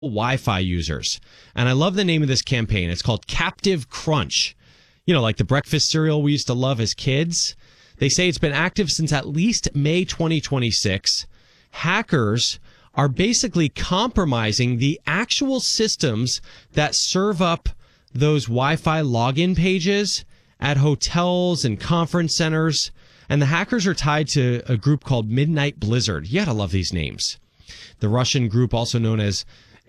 Wi-Fi users. And I love the name of this campaign. It's called Captive Crunch. You know, like the breakfast cereal we used to love as kids. They say it's been active since at least May 2026. Hackers are basically compromising the actual systems that serve up those Wi-Fi login pages at hotels and conference centers. And the hackers are tied to a group called Midnight Blizzard. You gotta love these names. The Russian group, also known as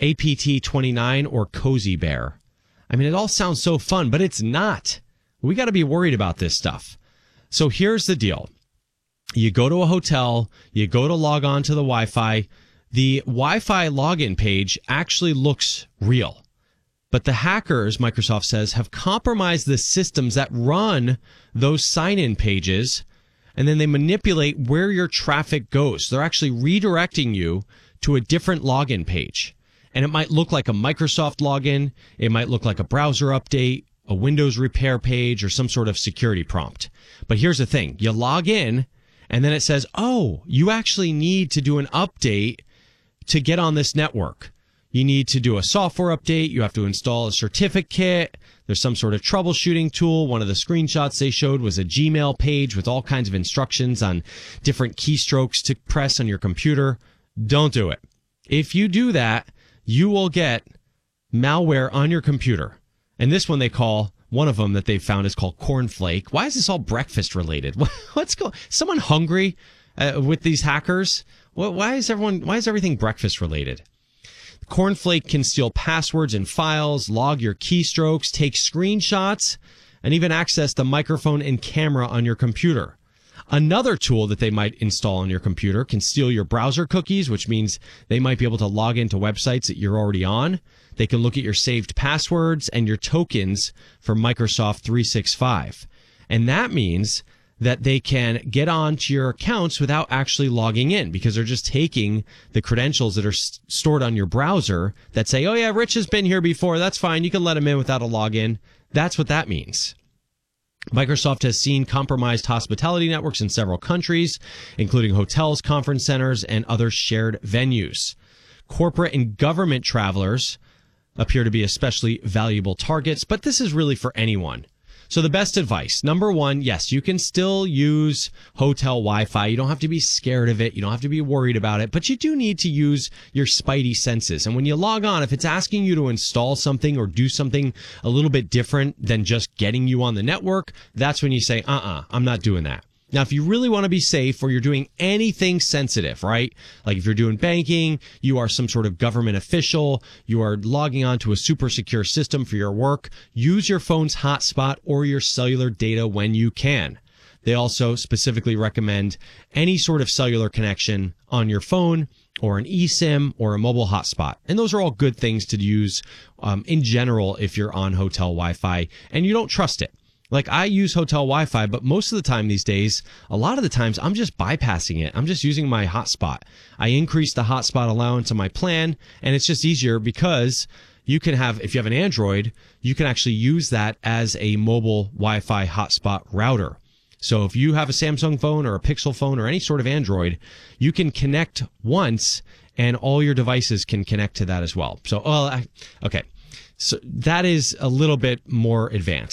APT29 or Cozy Bear. I mean, it all sounds so fun, but it's not. We got to be worried about this stuff. So here's the deal. You go to a hotel, you go to log on to the Wi-Fi. The Wi-Fi login page actually looks real. But the hackers, Microsoft says, have compromised the systems that run those sign-in pages, and then they manipulate where your traffic goes. They're actually redirecting you to a different login page. And it might look like a Microsoft login. It might look like a browser update, a Windows repair page, or some sort of security prompt. But here's the thing. You log in, and then it says, oh, you actually need to do an update to get on this network. You need to do a software update. You have to install a certificate. There's some sort of troubleshooting tool. One of the screenshots they showed was a Gmail page with all kinds of instructions on different keystrokes to press on your computer. Don't do it. If you do that, you will get malware on your computer. And this one they call, one of them that they found is called Cornflake. Why is this all breakfast related? What's going? Someone hungry with these hackers? Why is everything breakfast related? Cornflake can steal passwords and files, log your keystrokes, take screenshots, and even access the microphone and camera on your computer. Another tool that they might install on your computer can steal your browser cookies, which means they might be able to log into websites that you're already on. They can look at your saved passwords and your tokens for Microsoft 365. And that means that they can get onto your accounts without actually logging in, because they're just taking the credentials that are stored on your browser that say, oh yeah, Rich has been here before. That's fine. You can let him in without a login. That's what that means. Microsoft has seen compromised hospitality networks in several countries, including hotels, conference centers, and other shared venues. Corporate and government travelers appear to be especially valuable targets, but this is really for anyone. So the best advice, number one, yes, you can still use hotel Wi-Fi. You don't have to be scared of it. You don't have to be worried about it, but you do need to use your spidey senses. And when you log on, if it's asking you to install something or do something a little bit different than just getting you on the network, that's when you say, I'm not doing that. Now, if you really want to be safe or you're doing anything sensitive, right? Like if you're doing banking, you are some sort of government official, you are logging on to a super secure system for your work, use your phone's hotspot or your cellular data when you can. They also specifically recommend any sort of cellular connection on your phone or an eSIM or a mobile hotspot. And those are all good things to use in general if you're on hotel Wi-Fi and you don't trust it. Like I use hotel Wi-Fi, but most of the time these days, a lot of the times I'm just bypassing it. I'm just using my hotspot. I increase the hotspot allowance on my plan, and it's just easier because you can have, if you have an Android, you can actually use that as a mobile Wi-Fi hotspot router. So if you have a Samsung phone or a Pixel phone or any sort of Android, you can connect once and all your devices can connect to that as well. So, okay. So that is a little bit more advanced.